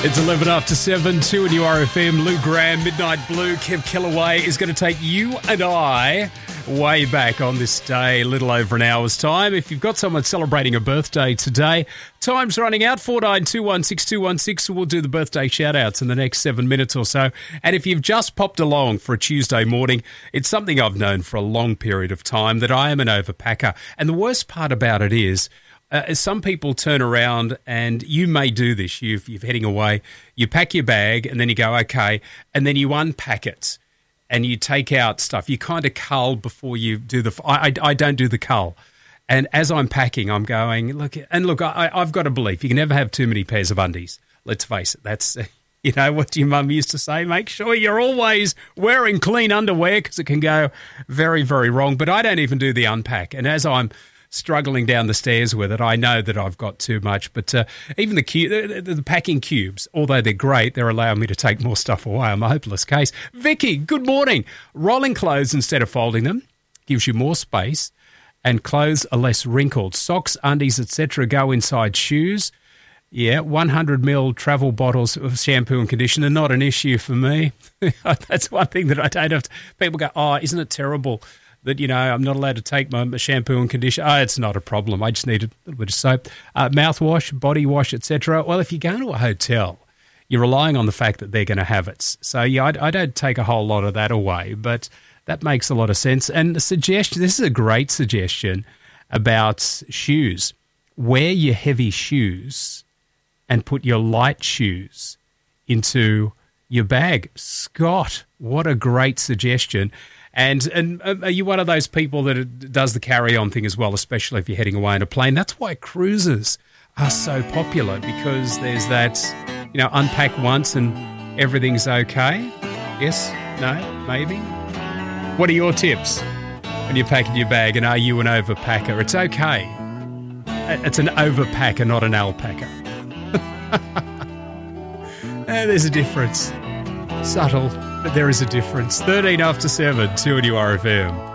It's 11 after 7, 2 in URFM. Lou Graham, Midnight Blue, Kev Kellaway is going to take you and I way back on this day, a little over an hour's time. If you've got someone celebrating a birthday today, time's running out. 49216216. We'll do the birthday shout-outs in the next 7 minutes or so. And if you've just popped along for a Tuesday morning, it's something I've known for a long period of time, that I am an overpacker. And the worst part about it is, some people turn around, and you may do this. You're heading away. You pack your bag, and then you go, okay, and then you unpack it, and you take out stuff. You kind of cull before you do the. I don't do the cull, and as I'm packing, I'm going, look. I've got a belief: you can never have too many pairs of undies. Let's face it. That's what your mum used to say. Make sure you're always wearing clean underwear, because it can go very, very wrong. But I don't even do the unpack, and as I'm struggling down the stairs with it, I know that I've got too much. But even the packing cubes, although they're great, they're allowing me to take more stuff away. I'm a hopeless case. Vicky, good morning. Rolling clothes instead of folding them gives you more space, and clothes are less wrinkled. Socks, undies, etc. go inside shoes. Yeah, 100ml travel bottles of shampoo and conditioner, not an issue for me. That's one thing that I don't have to. People go, oh, isn't it terrible that, I'm not allowed to take my shampoo and conditioner? Oh, it's not a problem. I just need a little bit of soap. Mouthwash, body wash, etc. Well, if you go to a hotel, you're relying on the fact that they're going to have it. So, yeah, I don't take a whole lot of that away, but that makes a lot of sense. And the suggestion, this is a great suggestion about shoes. Wear your heavy shoes and put your light shoes into your bag. Scott, what a great suggestion. And are you one of those people that does the carry-on thing as well, especially if you're heading away in a plane? That's why cruises are so popular, because there's that, unpack once and everything's okay. Yes? No? Maybe? What are your tips when you're packing your bag, and are you an overpacker? It's okay. It's an overpacker, not an alpaca. There's a difference. Subtle, but there is a difference. 13 after 7, 2 at URFM.